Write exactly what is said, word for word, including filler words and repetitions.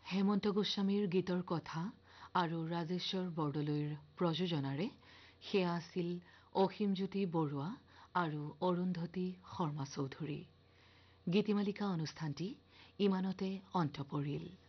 হেমন্ত গোস্বামীৰ গীতৰ কথা আৰু ৰাজেশ্বৰ বৰদলৈৰ প্ৰযোজনাৰে সেয়া আছিল অসীমজ্যোতি বৰুৱা আৰু অৰুন্ধতী শৰ্মা চৌধুৰী। গীতিমালিকা অনুষ্ঠানটি ইমানতে অন্ত পৰিল।